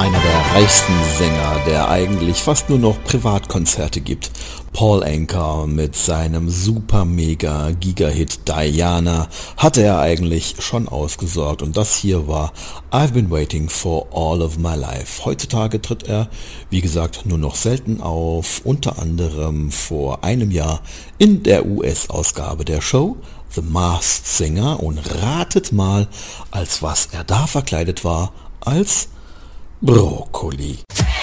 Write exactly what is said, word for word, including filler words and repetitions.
einer der reichsten Sänger, der eigentlich fast nur noch Privatkonzerte gibt. Paul Anka mit seinem super mega Giga-Hit Diana hatte er eigentlich schon ausgesorgt und das hier war I've Been Waiting for All of My Life. Heutzutage tritt er, wie gesagt, nur noch selten auf, unter anderem vor einem Jahr in der U S-Ausgabe der Show The Masked Singer und ratet mal, als was er da verkleidet war, als Brokkoli.